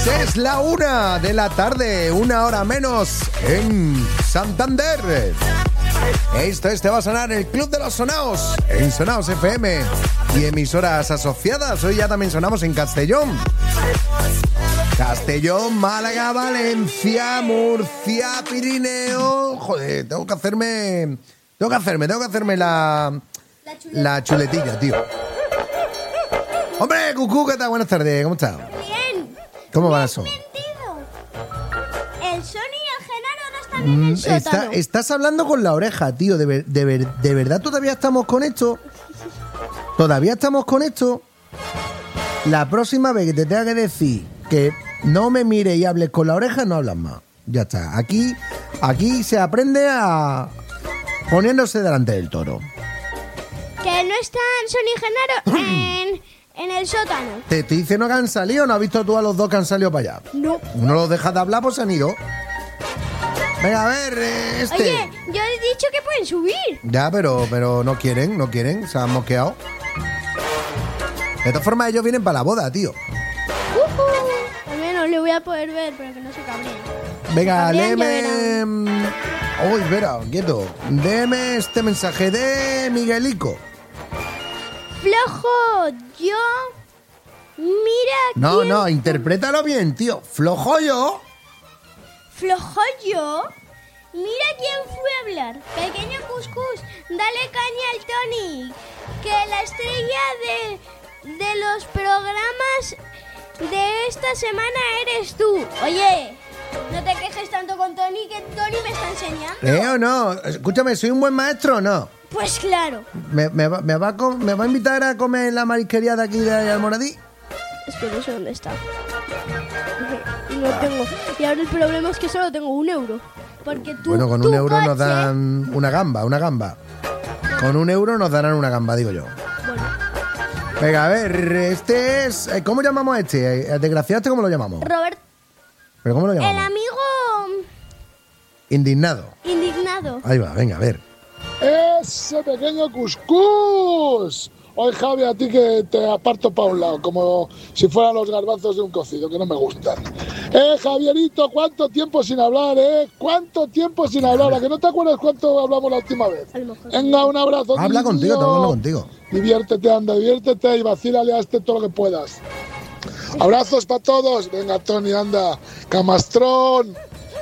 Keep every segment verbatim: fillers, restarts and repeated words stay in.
Es la una de la tarde, una hora menos en Santander. Esto es Te va a sonar el Club de los Sonaos en Sonaos F M y emisoras asociadas. Hoy ya también sonamos en Castellón. Castellón, Málaga, Valencia, Murcia, Pirineo. Joder, tengo que hacerme... Tengo que hacerme, tengo que hacerme la... La, chuleta. la chuletilla, tío. Hombre, Cucú, ¿qué tal? Buenas tardes, ¿cómo estás? Bien. ¿Cómo va eso? El Sony y el Genaro no están en el sótano. Está, estás hablando con la oreja, tío. ¿De, ver, de, ver, ¿De verdad todavía estamos con esto? ¿Todavía estamos con esto? La próxima vez que te tenga que decir que no me mires y hables con la oreja, no hablas más. Ya está. Aquí, aquí se aprende a poniéndose delante del toro. Que no están Sony y Genaro en, en el sótano. Te estoy diciendo que han salido. ¿No has visto tú a los dos que han salido para allá? No. Uno los deja de hablar, pues se han ido. Venga, a ver, eh, este. Oye, yo he dicho que pueden subir. Ya, pero, pero no quieren, no quieren. Se han mosqueado. De todas formas, ellos vienen para la boda, tío. Uh-huh. Al menos le voy a poder ver, pero que no se cabreen. Venga, léeme... Uy, espera, quieto. Deme este mensaje de Miguelico. Flojo, yo... Mira No, quién... no, interprétalo bien, tío. Flojo yo. ¿Flojo yo? Mira quién fue a hablar. Pequeño Cuscús, dale caña al Tony. Que la estrella de, de los programas de esta semana eres tú. Oye, no te quejes tanto con Tony, que Tony me está enseñando. ¿Eh o no? Escúchame, ¿soy un buen maestro o no? Pues claro. ¿Me, me, va, me, va a com- ¿Me va a invitar a comer en la marisquería de aquí de Almoradí? Es que no sé dónde está. Y no tengo. Y ahora el problema es que solo tengo un euro. Porque tú. Bueno, con tu un euro coche... nos dan una gamba, una gamba. Con un euro nos darán una gamba, digo yo. Bueno. Venga, a ver, este es... ¿Cómo llamamos a este? ¿El desgraciado este cómo lo llamamos? Robert. ¿Pero cómo lo llamamos? El amigo... Indignado. Indignado. Ahí va, venga, a ver. ¡Ese pequeño Cuscús! Hoy, Javi, a ti que te aparto para un lado, como si fueran los garbanzos de un cocido, que no me gustan. ¡Eh, Javierito! ¿Cuánto tiempo sin hablar, eh? ¿Cuánto tiempo sin hablar? ¿A que no te acuerdas cuánto hablamos la última vez? Venga, un abrazo. Habla niño. contigo, te hablo contigo. Diviértete, anda, diviértete y vacílale a este todo lo que puedas. Abrazos para todos. Venga, Tony, anda. Camastrón.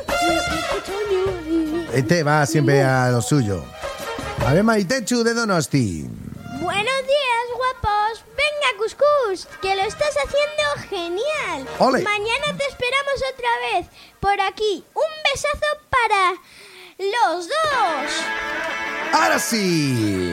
Este va siempre a lo suyo. A ver, Maitechu de Donosti. Buenos días, guapos. Venga, Cuscús, que lo estás haciendo genial. ¡Ole! Mañana te esperamos otra vez por aquí. Un besazo para los dos. Ahora sí.